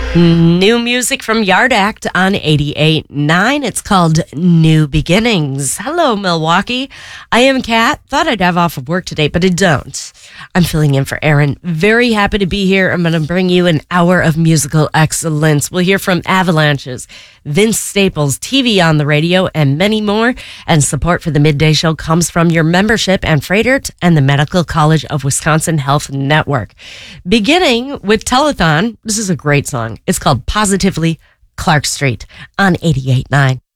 New music from Yard Act on 88.9. It's called New Beginnings. Hello, Milwaukee. I am Kat. Thought I'd have off of work today, but I don't. I'm filling in for Aaron. Very happy to be here. I'm going to bring you an hour of musical excellence. We'll hear from Avalanches, Vince Staples, TV on the radio, and many more. And support for the Midday Show comes from your membership and Freightert and the Medical College of Wisconsin Health Network. Beginning with Telethon, this is a great song. It's called Positively Clark Street on 88.9.